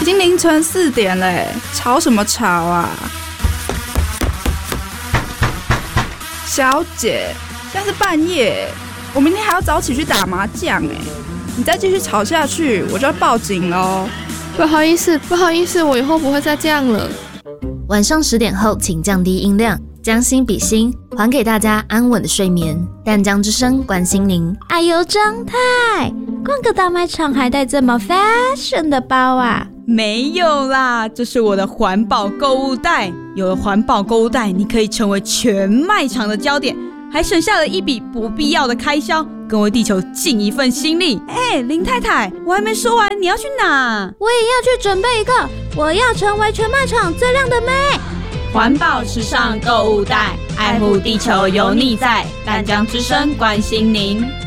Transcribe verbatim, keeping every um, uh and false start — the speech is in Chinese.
已经凌晨四点嘞，吵什么吵啊？小姐，现在是半夜，我明天还要早起去打麻将哎，你再继续吵下去，我就要报警喽。 不好意思，不好意思，我以后不会再这样了。 晚上十点后，请降低音量，将心比心，还给大家安稳的睡眠。淡江之声关心您。 哎呦，张太，逛个大卖场还带这么 fashion 的包啊？ 没有啦，这是我的环保购物袋。有了环保购物袋，你可以成为全卖场的焦点，还省下了一笔不必要的开销，更为地球尽一份心力。哎、欸，林太太，我还没说完，你要去哪？ 我也要去准备一个，我要成为全卖场最亮的妹。 环保时尚购物袋，爱护地球有你在。淡江之声关心您。